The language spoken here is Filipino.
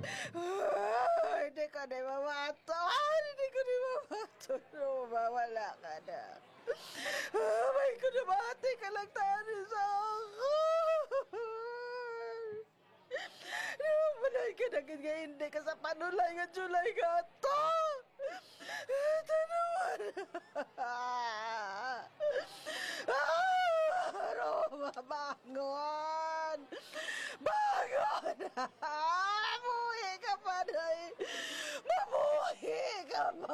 Hindi ka na mamato. Hindi ko na mamato. Mawala ka na. May ko na mati ka lang tayo sa ako. Namanay ka na nga hindi ka sa panulay nga July ka to. Ito naman. Roma, bangon! Bangon!